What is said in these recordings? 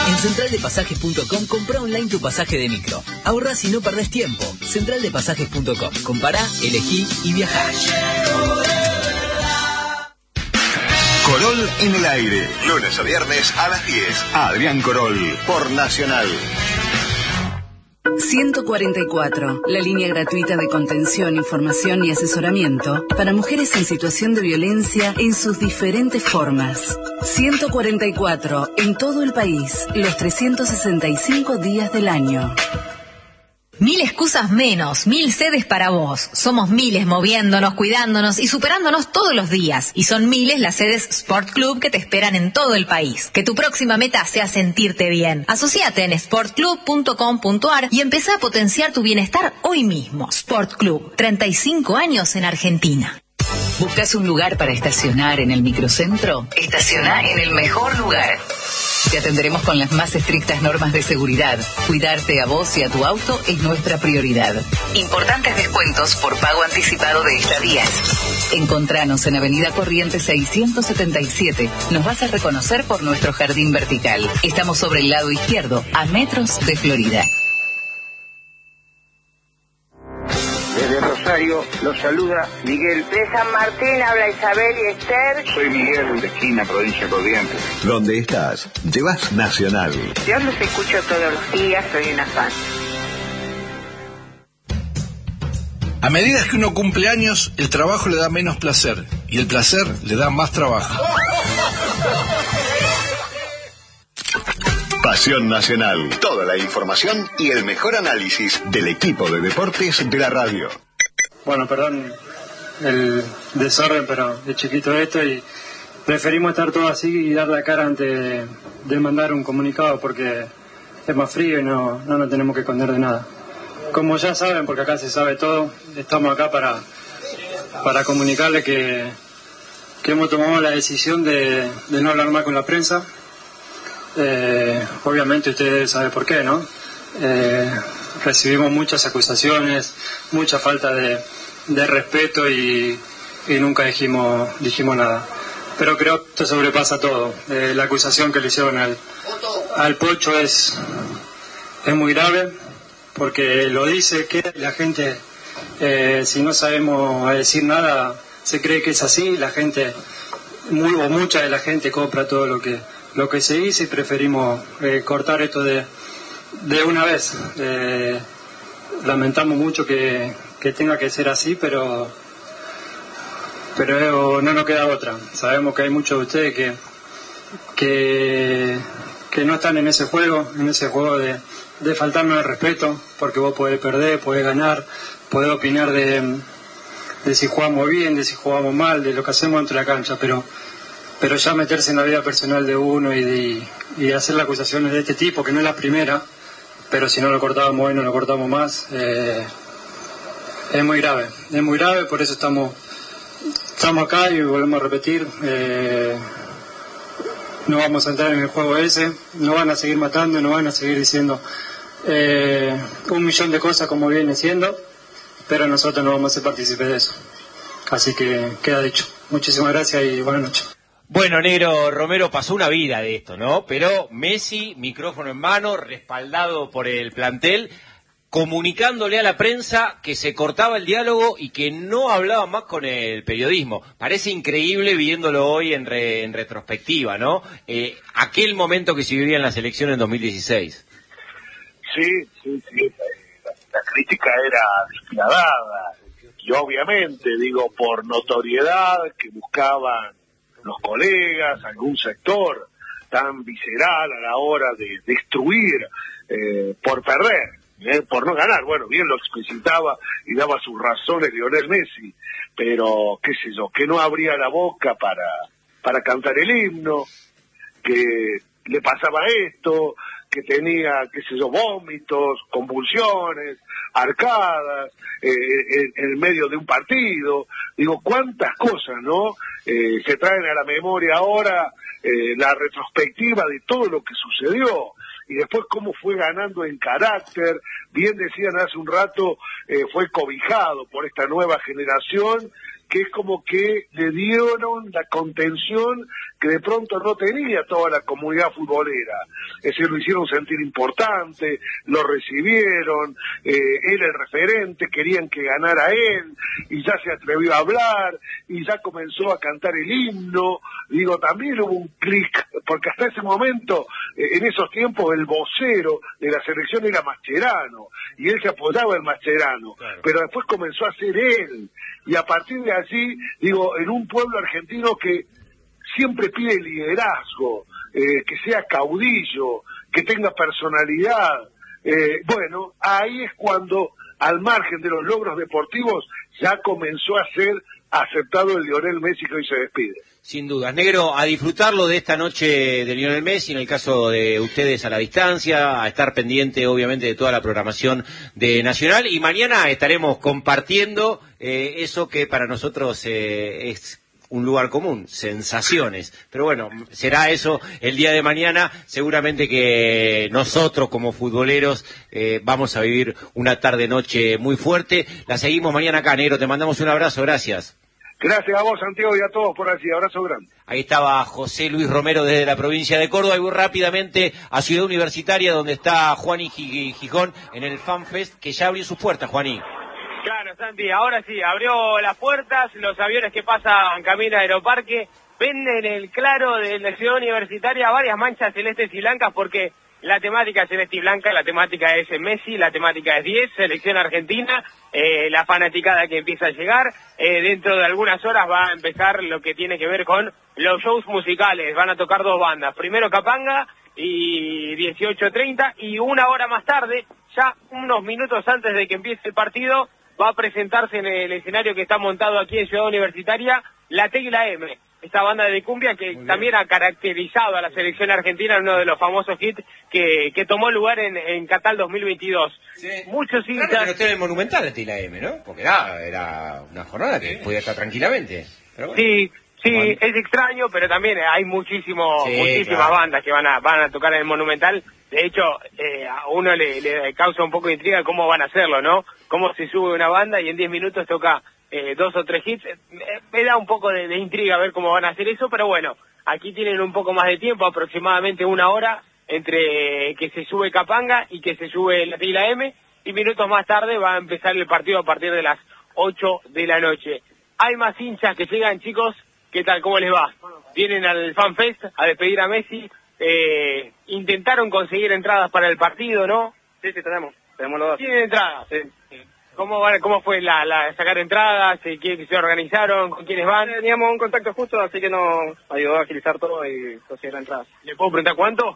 En centraldepasajes.com comprá online tu pasaje de micro. Ahorrás y no perdés tiempo. Centraldepasajes.com. Compará, elegí y viajá. Corol en el aire. Lunes a viernes a las 10. Adrián Corol por Nacional. 144, la línea gratuita de contención, información y asesoramiento para mujeres en situación de violencia en sus diferentes formas. 144, en todo el país, los 365 días del año. 1000 excusas menos, 1000 sedes para vos. Somos miles moviéndonos, cuidándonos y superándonos todos los días. Y son miles las sedes Sport Club que te esperan en todo el país. Que tu próxima meta sea sentirte bien. Asociate en sportclub.com.ar y empezá a potenciar tu bienestar hoy mismo. Sport Club, 35 años en Argentina. ¿Buscas un lugar para estacionar en el microcentro? Estaciona en el mejor lugar. Te atenderemos con las más estrictas normas de seguridad. Cuidarte a vos y a tu auto es nuestra prioridad. Importantes descuentos por pago anticipado de estadías. Encontranos en Avenida Corrientes 677. Nos vas a reconocer por nuestro jardín vertical. Estamos sobre el lado izquierdo, a metros de Florida. Desde Rosario los saluda Miguel. De San Martín habla Isabel y Esther. Soy Miguel, de Esquina, provincia de Corrientes. ¿Dónde estás? Llevas Nacional. Yo los escucho todos los días, soy una fan. A medida que uno cumple años, el trabajo le da menos placer y el placer le da más trabajo. Pasión Nacional. Toda la información y el mejor análisis del equipo de deportes de la radio. Bueno, perdón el desorden, pero es chiquito esto y preferimos estar todos así y dar la cara antes de mandar un comunicado porque es más frío y no nos tenemos que esconder de nada. Como ya saben, porque acá se sabe todo, estamos acá para comunicarles que hemos tomado la decisión de no hablar más con la prensa. Obviamente ustedes saben por qué, ¿no? Recibimos muchas acusaciones, mucha falta de respeto y nunca dijimos nada. Pero creo que esto sobrepasa todo. La acusación que le hicieron al Pocho es muy grave, porque lo dice que la gente, si no sabemos decir nada, se cree que es así. La gente, mucha de la gente compra todo lo que se dice y preferimos cortar esto de una vez. Lamentamos mucho que tenga que ser así, pero no nos queda otra. Sabemos que hay muchos de ustedes que no están en ese juego de faltarnos el respeto, porque vos podés perder, podés ganar, podés opinar de si jugamos bien, de si jugamos mal, de lo que hacemos dentro de la cancha, pero ya meterse en la vida personal de uno y hacer las acusaciones de este tipo, que no es la primera, pero si no lo cortábamos hoy, no lo cortamos más, es muy grave, por eso estamos acá y volvemos a repetir, no vamos a entrar en el juego ese, no van a seguir matando, no van a seguir diciendo 1.000.000 de cosas como viene siendo, pero nosotros no vamos a ser partícipes de eso. Así que queda dicho. Muchísimas gracias y buenas noches. Bueno, Negro Romero, pasó una vida de esto, ¿no? Pero Messi, micrófono en mano, respaldado por el plantel, comunicándole a la prensa que se cortaba el diálogo y que no hablaba más con el periodismo. Parece increíble viéndolo hoy en retrospectiva, ¿no? Aquel momento que se vivía en la selección en 2016. Sí. La crítica era despiadada. Y obviamente, por notoriedad que buscaban los colegas, algún sector tan visceral a la hora de destruir por perder, por no ganar. Bueno, bien lo explicitaba y daba sus razones Lionel Messi, pero qué sé yo, que no abría la boca para cantar el himno, que le pasaba esto, que tenía, vómitos, convulsiones, arcadas, en el medio de un partido. Cuántas cosas, ¿no? Se traen a la memoria ahora la retrospectiva de todo lo que sucedió y después cómo fue ganando en carácter. Bien decían hace un rato, fue cobijado por esta nueva generación que es como que le dieron la contención que de pronto no tenía toda la comunidad futbolera. Es decir, lo hicieron sentir importante, lo recibieron, era el referente, querían que ganara él, y ya se atrevió a hablar, y ya comenzó a cantar el himno. Digo, también hubo un clic, porque hasta ese momento, en esos tiempos, el vocero de la selección era Mascherano, y él se apoyaba en Mascherano, claro. Pero después comenzó a ser él, y a partir de allí, digo, en un pueblo argentino que siempre pide liderazgo, que sea caudillo, que tenga personalidad, bueno, ahí es cuando, al margen de los logros deportivos, ya comenzó a ser aceptado el Lionel Messi que hoy se despide. Sin duda. Negro, a disfrutarlo de esta noche de Lionel Messi, en el caso de ustedes a la distancia, a estar pendiente obviamente de toda la programación de Nacional, y mañana estaremos compartiendo eso que para nosotros es un lugar común, sensaciones. Pero bueno, será eso el día de mañana. Seguramente que nosotros como futboleros vamos a vivir una tarde-noche muy fuerte. La seguimos mañana acá, Negro. Te mandamos un abrazo, gracias. Gracias a vos, Santiago, y a todos por allí. Abrazo grande. Ahí estaba José Luis Romero desde la provincia de Córdoba. Y voy rápidamente a Ciudad Universitaria, donde está Juaní Gijón en el FanFest, que ya abrió sus puertas, Juaní. Claro, Santi, ahora sí, abrió las puertas, los aviones que pasan camino a Aeroparque ven en el claro de la Ciudad Universitaria varias manchas celestes y blancas, porque la temática es celeste y blanca, la temática es Messi, la temática es 10, selección argentina, la fanaticada que empieza a llegar, dentro de algunas horas va a empezar lo que tiene que ver con los shows musicales, van a tocar dos bandas, primero Capanga y 18:30, y una hora más tarde, ya unos minutos antes de que empiece el partido, va a presentarse en el escenario que está montado aquí en Ciudad Universitaria, La T y la M, esta banda de cumbia que también ha caracterizado a la selección argentina en uno de los famosos hits que tomó lugar en Qatar 2022. Sí. Muchos hinchas... Claro, pero usted en el Monumental, La T y la M, ¿no? Porque era una jornada que podía estar tranquilamente. Pero bueno. Sí, es extraño, pero también hay muchísimas bandas que van a tocar en el Monumental. De hecho, a uno le causa un poco de intriga cómo van a hacerlo, ¿no? Cómo se sube una banda y en 10 minutos toca 2 o 3 hits. Me da un poco de intriga ver cómo van a hacer eso, pero bueno, aquí tienen un poco más de tiempo, aproximadamente una hora, entre que se sube Capanga y que se sube La T y la M, y minutos más tarde va a empezar el partido a partir de las 8 de la noche. Hay más hinchas que llegan, chicos. ¿Qué tal? ¿Cómo les va? Vienen al FanFest a despedir a Messi. Intentaron conseguir entradas para el partido, ¿no? Sí, tenemos los dos. ¿Tienen entradas? Sí. ¿Cómo fue la sacar entradas? ¿Quiénes se organizaron? ¿Con quiénes van? Teníamos un contacto justo, así que nos ayudó a agilizar todo y conseguir entradas. ¿Le puedo preguntar cuánto?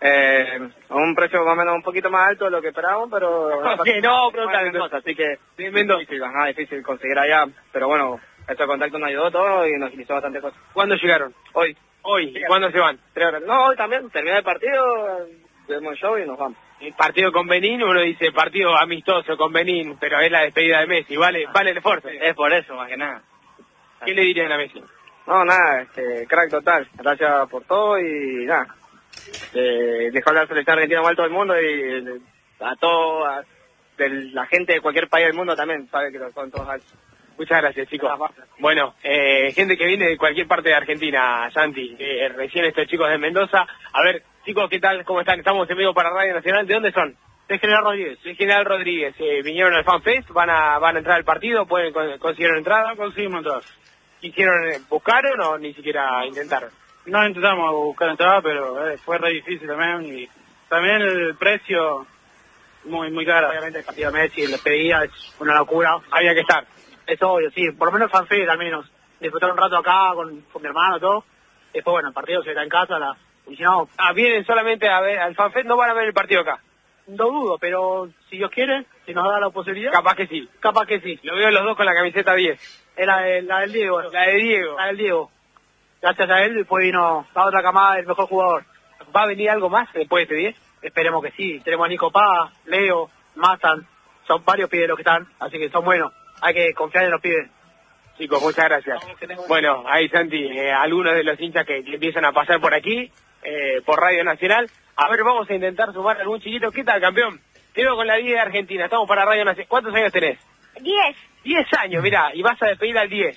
A un precio más o menos un poquito más alto de lo que esperábamos, pero... Okay, no, preguntar. Así que difícil conseguir allá, pero bueno, este contacto nos ayudó todo y nos agilizó bastante cosas. ¿Cuándo llegaron? Hoy. ¿Y cuándo se van? 3 horas. No, hoy también, termina el partido, vemos el show y nos vamos. El partido con Benín, uno dice partido amistoso con Benín, pero es la despedida de Messi, vale el esfuerzo. Es por eso, más que nada. ¿Qué le dirían a Messi? No, nada, crack total, gracias por todo y nada. Dejó hablar la selección argentina mal todo el mundo y a toda la gente de cualquier país del mundo también sabe que son todos altos. Muchas gracias, chicos. Bueno, gente que viene de cualquier parte de Argentina, Santi, recién estos chicos de Mendoza. A ver, chicos, ¿qué tal? ¿Cómo están? Estamos en vivo para Radio Nacional. ¿De dónde son? De General Rodríguez. De General Rodríguez. Vinieron al FanFest, van a entrar al partido, consiguieron entrada. Conseguimos entradas. ¿Buscaron o ni siquiera intentaron? No intentamos buscar entrada, pero fue re difícil también. Y también el precio muy caro. Obviamente el partido de Messi, la despedida es una locura. Había que estar. Es obvio, sí. Por lo menos el FanFest al menos. Disfrutar un rato acá con mi hermano y todo. Después, bueno, el partido se está en casa. Y si no... vienen solamente a ver al FanFest, no van a ver el partido acá. No dudo, pero si Dios quiere, si nos da la posibilidad... Capaz que sí. Lo veo los dos con la camiseta 10. Es la del Diego. La de Diego. La del Diego. Gracias a él, después vino la otra camada del mejor jugador. ¿Va a venir algo más después de este 10? Esperemos que sí. Tenemos a Nico Paz, Leo, Mazan. Son varios pibes los que están, así que son buenos. Hay que confiar en los pibes. Chicos, muchas gracias. Bueno, ahí Santi, algunos de los hinchas que empiezan a pasar por aquí, por Radio Nacional. A ver, vamos a intentar sumar algún chiquito. ¿Qué tal, campeón? Quedo con la 10 de Argentina, estamos para Radio Nacional. ¿Cuántos años tenés? 10. 10 años, mirá, y vas a despedir al 10.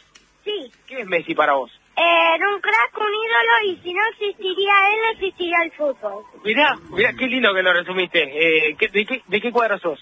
Sí. ¿Qué es Messi para vos? Un crack, un ídolo, y si no existiría él, no existiría el fútbol. Mirá, qué lindo que lo resumiste. ¿De qué cuadro sos?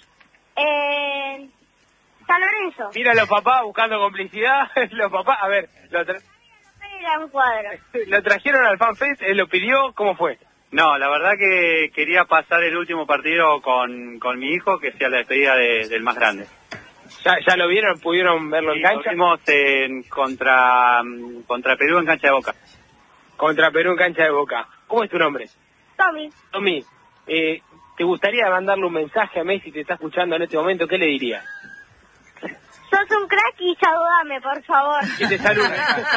San Lorenzo. Mira los papás buscando complicidad. Los papás, a ver, Era un cuadro. ¿Lo trajeron al FanFest? ¿Él lo pidió? ¿Cómo fue? No, la verdad que quería pasar el último partido con mi hijo, que sea la despedida del más grande. ¿Ya lo vieron? ¿Pudieron verlo en cancha? Lo vimos contra Perú en cancha de Boca. Contra Perú en cancha de Boca. ¿Cómo es tu nombre? Tommy. Tommy, ¿te gustaría mandarle un mensaje a Messi? ¿Te está escuchando en este momento? ¿Qué le dirías? Sos un crack y saludame, por favor. Que te salude.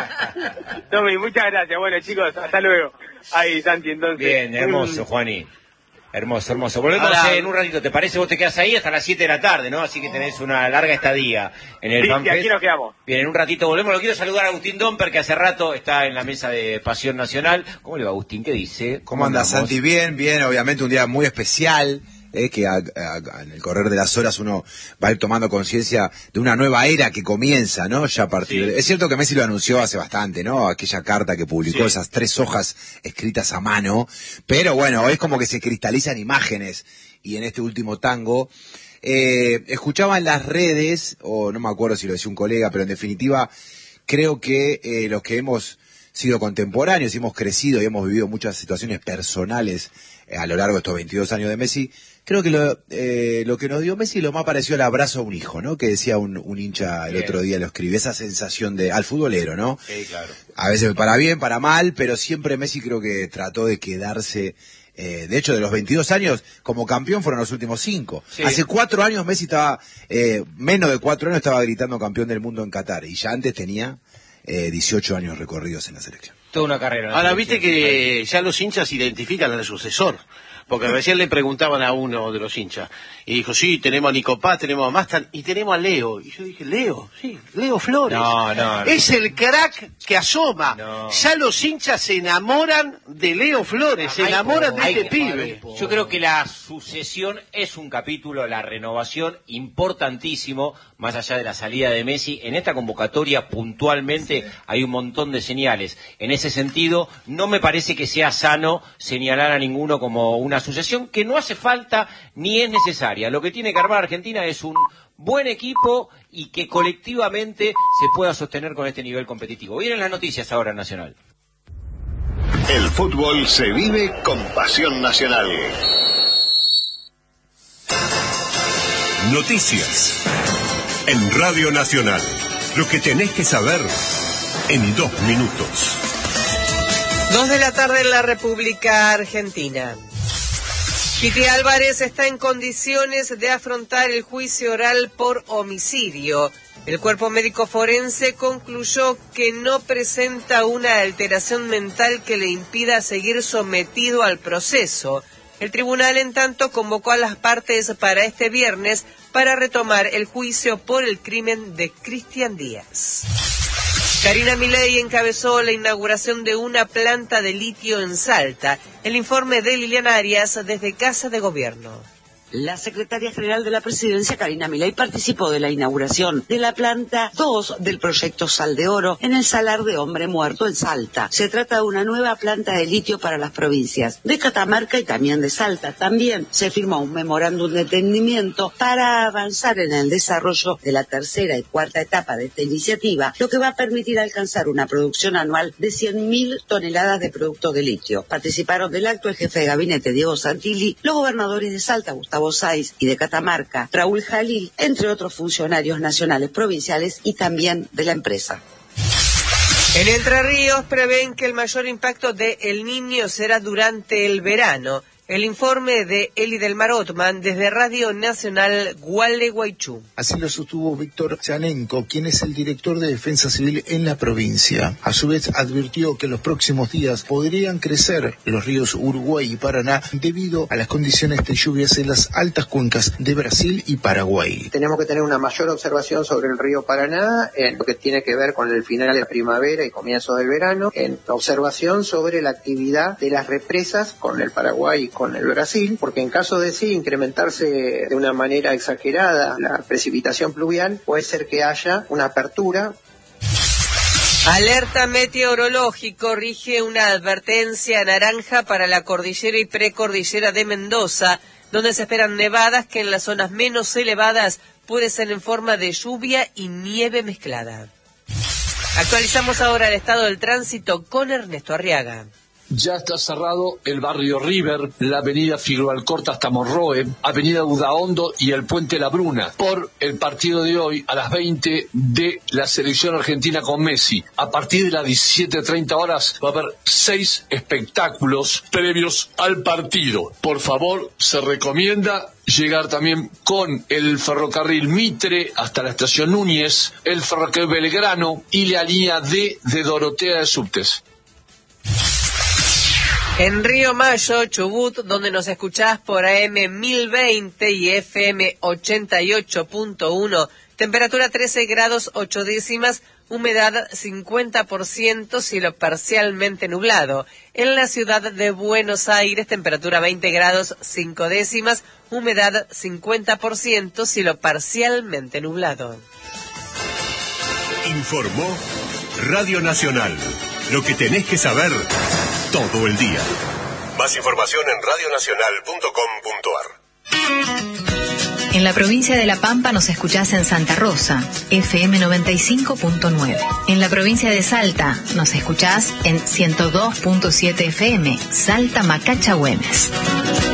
Tommy, muchas gracias. Bueno, chicos, hasta luego. Ahí, Santi, entonces. Bien, hermoso, Juani. Hermoso. Volvemos en un ratito. ¿Te parece? Vos te quedás ahí hasta las 7 de la tarde, ¿no? Así que tenés una larga estadía en el FanFest. Sí, aquí nos quedamos. Bien, en un ratito volvemos. Lo quiero saludar a Agustín Domper, que hace rato está en la mesa de Pasión Nacional. ¿Cómo le va, Agustín? ¿Qué dice? ¿Cómo anda, Santi? Bien, obviamente un día muy especial. Que en el correr de las horas uno va a ir tomando conciencia de una nueva era que comienza, ¿no? Ya a partir Es cierto que Messi lo anunció hace bastante, ¿no? Aquella carta que publicó, esas 3 hojas escritas a mano, pero bueno, es como que se cristalizan imágenes, y en este último tango, escuchaba en las redes, o no me acuerdo si lo decía un colega, pero en definitiva, creo que los que hemos sido contemporáneos y hemos crecido y hemos vivido muchas situaciones personales a lo largo de estos 22 años de Messi, creo que lo que nos dio Messi lo más pareció el abrazo a un hijo, ¿no? Que decía un hincha el otro día, lo escribí, esa sensación al futbolero, ¿no? Sí, claro. A veces para bien, para mal, pero siempre Messi creo que trató de quedarse. De hecho, de los 22 años, como campeón fueron los últimos 5. Sí. Hace 4 años Messi estaba, menos de 4 años estaba gritando campeón del mundo en Qatar, y ya antes tenía 18 años recorridos en la selección. Toda una carrera. Ahora, viste que ya los hinchas identifican al sucesor, porque recién le preguntaban a uno de los hinchas, y dijo, sí, tenemos a Nico Paz, tenemos a Mastan, y tenemos a Leo. Y yo dije, Leo, sí, Leo Flores. No. Es el crack que asoma. No. Ya los hinchas se enamoran de Leo Flores, se enamoran de este pibe. Yo creo que la sucesión es un capítulo, la renovación, importantísimo, más allá de la salida de Messi. En esta convocatoria, puntualmente, hay un montón de señales. En ese sentido, no me parece que sea sano señalar a ninguno como una sucesión, que no hace falta ni es necesaria. Lo que tiene que armar Argentina es un buen equipo y que colectivamente se pueda sostener con este nivel competitivo. Vienen las noticias ahora en Nacional. El fútbol se vive con Pasión Nacional. Noticias en Radio Nacional. Lo que tenés que saber en 2 minutos. 2 de la tarde en la República Argentina. Piti Álvarez está en condiciones de afrontar el juicio oral por homicidio. El cuerpo médico forense concluyó que no presenta una alteración mental que le impida seguir sometido al proceso. El tribunal, en tanto, convocó a las partes para este viernes para retomar el juicio por el crimen de Cristian Díaz. Karina Milei encabezó la inauguración de una planta de litio en Salta. El informe de Liliana Arias desde Casa de Gobierno. La secretaria general de la Presidencia, Karina Milei, participó de la inauguración de la planta 2 del proyecto Sal de Oro en el Salar de Hombre Muerto en Salta. Se trata de una nueva planta de litio para las provincias de Catamarca y también de Salta. También se firmó un memorándum de entendimiento para avanzar en el desarrollo de la tercera y cuarta etapa de esta iniciativa, lo que va a permitir alcanzar una producción anual de 100.000 toneladas de productos de litio. Participaron del acto el jefe de gabinete, Diego Santilli, los gobernadores de Salta, Gustavo Sáiz, y de Catamarca, Raúl Jalil, entre otros funcionarios nacionales, provinciales y también de la empresa. En Entre Ríos prevén que el mayor impacto de El Niño será durante el verano. El informe de Eli del Mar Otman desde Radio Nacional Gualeguaychú. Así lo sostuvo Víctor Chanenko, quien es el director de Defensa Civil en la provincia. A su vez advirtió que en los próximos días podrían crecer los ríos Uruguay y Paraná debido a las condiciones de lluvias en las altas cuencas de Brasil y Paraguay. Tenemos que tener una mayor observación sobre el río Paraná en lo que tiene que ver con el final de la primavera y comienzo del verano, en observación sobre la actividad de las represas con el Paraguay y con el Brasil, porque en caso de sí incrementarse de una manera exagerada la precipitación pluvial, puede ser que haya una apertura. Alerta meteorológico, rige una advertencia naranja para la cordillera y precordillera de Mendoza, donde se esperan nevadas que en las zonas menos elevadas puede ser en forma de lluvia y nieve mezclada. Actualizamos ahora el estado del tránsito con Ernesto Arriaga. Ya está cerrado el barrio River, la avenida Figueroa Alcorta hasta Morroe, avenida Udaondo y el puente La Bruna, por el partido de hoy a las 20 de la selección argentina con Messi. A partir de las 17:30 horas va a haber 6 espectáculos previos al partido. Por favor, se recomienda llegar también con el ferrocarril Mitre hasta la estación Núñez, el ferrocarril Belgrano y la línea D de Dorotea de Subtes. En Río Mayo, Chubut, donde nos escuchás por AM 1020 y FM 88.1, temperatura 13 grados 8 décimas, humedad 50%, cielo parcialmente nublado. En la ciudad de Buenos Aires, temperatura 20 grados 5 décimas, humedad 50%, cielo parcialmente nublado. Informó Radio Nacional. Lo que tenés que saber todo el día. Más información en radionacional.com.ar. En la provincia de La Pampa nos escuchás en Santa Rosa, FM 95.9. En la provincia de Salta nos escuchás en 102.7 FM, Salta Macacha Güemes.